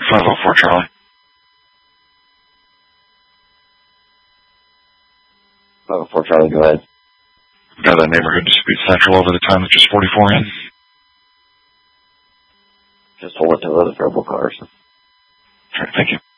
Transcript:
504 Charlie. 504 Charlie, go ahead. We've got a neighborhood dispute central over the time that just 44 in. Just hold it to those verbal cars. All right, thank you.